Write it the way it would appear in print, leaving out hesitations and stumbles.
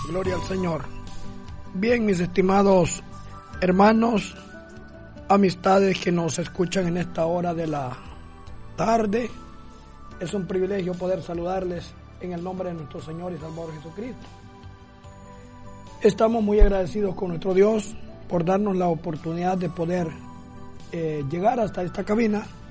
Gloria al Señor. Bien, mis estimados hermanos, amistades que nos escuchan en esta hora de la tarde, es un privilegio poder saludarles en el nombre de nuestro Señor y Salvador Jesucristo. Estamos muy agradecidos con nuestro Dios por darnos la oportunidad de poder llegar hasta esta cabina